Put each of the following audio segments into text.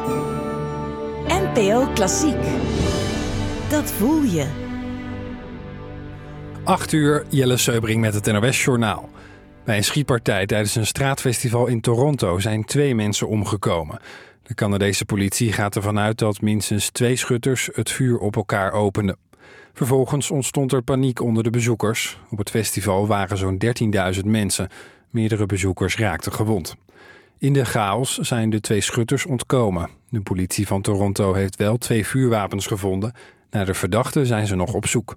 NPO Klassiek. Dat voel je. 8:00, Jelle Seubring met het NOS-journaal. Bij een schietpartij tijdens een straatfestival in Toronto zijn 2 mensen omgekomen. De Canadese politie gaat ervan uit dat minstens 2 schutters het vuur op elkaar openden. Vervolgens ontstond er paniek onder de bezoekers. Op het festival waren zo'n 13.000 mensen. Meerdere bezoekers raakten gewond. In de chaos zijn de 2 schutters ontkomen. De politie van Toronto heeft wel 2 vuurwapens gevonden. Naar de verdachten zijn ze nog op zoek.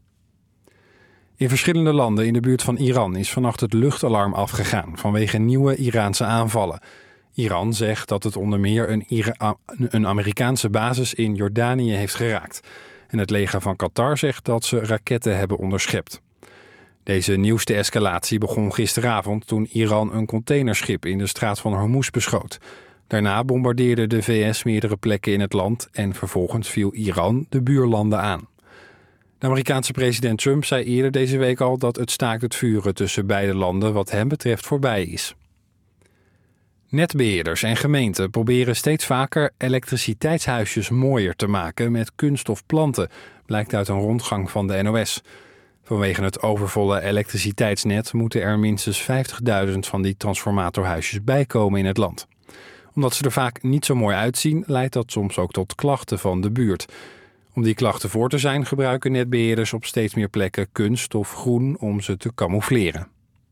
In verschillende landen in de buurt van Iran is vannacht het luchtalarm afgegaan vanwege nieuwe Iraanse aanvallen. Iran zegt dat het onder meer een Amerikaanse basis in Jordanië heeft geraakt. En het leger van Qatar zegt dat ze raketten hebben onderschept. Deze nieuwste escalatie begon gisteravond toen Iran een containerschip in de straat van Hormuz beschoot. Daarna bombardeerde de VS meerdere plekken in het land en vervolgens viel Iran de buurlanden aan. De Amerikaanse president Trump zei eerder deze week al dat het staakt het vuren tussen beide landen wat hem betreft voorbij is. Netbeheerders en gemeenten proberen steeds vaker elektriciteitshuisjes mooier te maken met kunststof planten, blijkt uit een rondgang van de NOS. Vanwege het overvolle elektriciteitsnet moeten er minstens 50.000 van die transformatorhuisjes bijkomen in het land. Omdat ze er vaak niet zo mooi uitzien, leidt dat soms ook tot klachten van de buurt. Om die klachten voor te zijn gebruiken netbeheerders op steeds meer plekken kunst of groen om ze te camoufleren.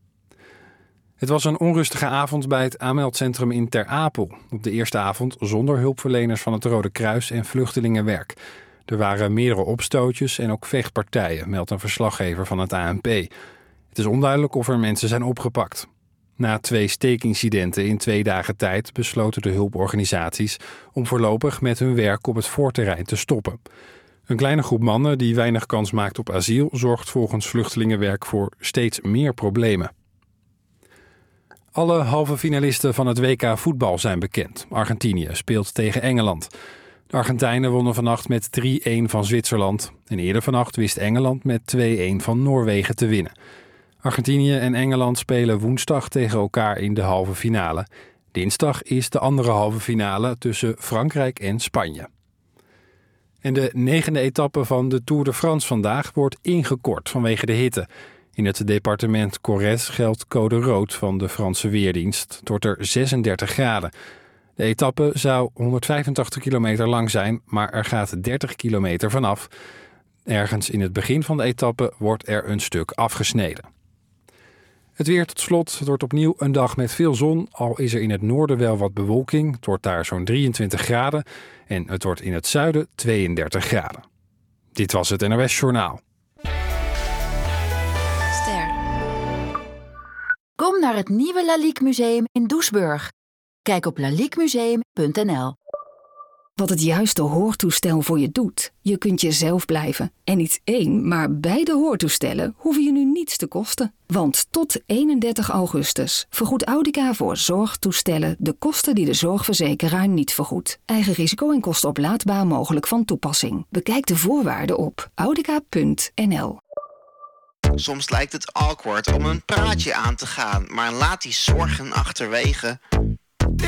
Het was een onrustige avond bij het aanmeldcentrum in Ter Apel. Op de eerste avond zonder hulpverleners van het Rode Kruis en Vluchtelingenwerk. Er waren meerdere opstootjes en ook vechtpartijen, meldt een verslaggever van het ANP. Het is onduidelijk of er mensen zijn opgepakt. Na 2 steekincidenten in 2 dagen tijd besloten de hulporganisaties om voorlopig met hun werk op het voorterrein te stoppen. Een kleine groep mannen die weinig kans maakt op asiel zorgt volgens Vluchtelingenwerk voor steeds meer problemen. Alle halve finalisten van het WK voetbal zijn bekend. Argentinië speelt tegen Engeland. De Argentijnen wonnen vannacht met 3-1 van Zwitserland. En eerder vannacht wist Engeland met 2-1 van Noorwegen te winnen. Argentinië en Engeland spelen woensdag tegen elkaar in de halve finale. Dinsdag is de andere halve finale tussen Frankrijk en Spanje. En de 9e etappe van de Tour de France vandaag wordt ingekort vanwege de hitte. In het departement Corrèze geldt code rood van de Franse Weerdienst. Het wordt er 36 graden. De etappe zou 185 kilometer lang zijn, maar er gaat 30 kilometer vanaf. Ergens in het begin van de etappe wordt er een stuk afgesneden. Het weer tot slot. Het wordt opnieuw een dag met veel zon. Al is er in het noorden wel wat bewolking. Het wordt daar zo'n 23 graden. En het wordt in het zuiden 32 graden. Dit was het NOS Journaal. Kom naar het nieuwe Lalique Museum in Doesburg. Kijk op laliquemuseum.nl. Wat het juiste hoortoestel voor je doet. Je kunt jezelf blijven. En niet 1, maar beide hoortoestellen hoeven je nu niets te kosten. Want tot 31 augustus vergoedt Audica voor zorgtoestellen de kosten die de zorgverzekeraar niet vergoedt. Eigen risico en kosten oplaadbaar mogelijk van toepassing. Bekijk de voorwaarden op audica.nl. Soms lijkt het awkward om een praatje aan te gaan, maar laat die zorgen achterwege.